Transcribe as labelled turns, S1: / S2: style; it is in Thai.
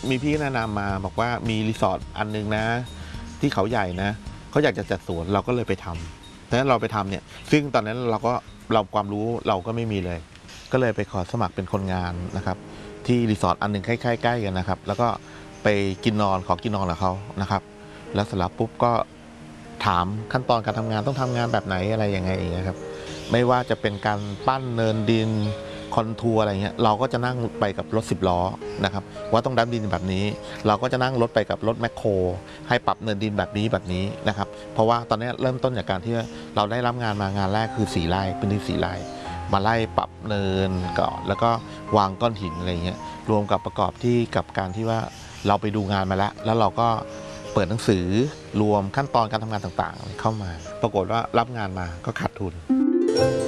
S1: มีพี่แนะนำมาบอกว่ามีรีสอร์ทอันนึงนะที่เขาใหญ่นะเขาอยากจะจัดสวนเราก็เลยไปทำดังนั้นเราไปทำเนี่ยซึ่งตอนนั้นเราความรู้เราก็ไม่มีเลยก็เลยไปขอสมัครเป็นคนงานนะครับที่รีสอร์ทอันนึงใกล้ๆกันนะครับแล้วก็ไปกินนอนขอกินนอนกับเขานะครับแล้วเสร็จแล้วปุ๊บก็ถามขั้นตอนการทำงานต้องทำงานแบบไหนอะไรยังไงอย่างเงี้ยครับไม่ว่าจะเป็นการปั้นเนินดินคอนทัวร์อะไรเงี้ยเราก็จะนั่งไปกับรถ10 ล้อนะครับว่าต้องดับดินแบบนี้เราก็จะนั่งรถไปกับรถแมคโครให้ปรับเนินดินแบบนี้นะครับเพราะว่าตอนนี้เริ่มต้นจากการที่เราได้รับงานมางานแรกคือ4 ไร่พื้นที่4 ไร่มาไล่ปรับเนินก่อนแล้วก็วางก้อนหินอะไรเงี้ยรวมกับประกอบที่กับการที่ว่าเราไปดูงานมาแล้วเราก็เปิดหนังสือรวมขั้นตอนการทำงานต่างๆเข้ามาปรากฏว่ารับงานมาก็ขาดทุน